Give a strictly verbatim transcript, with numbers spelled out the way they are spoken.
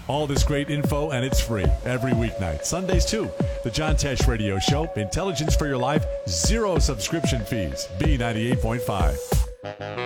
All this great info, and it's free every weeknight. Sundays, too. The John Tesh Radio Show. Intelligence for your life. Zero subscription fees. B ninety-eight point five.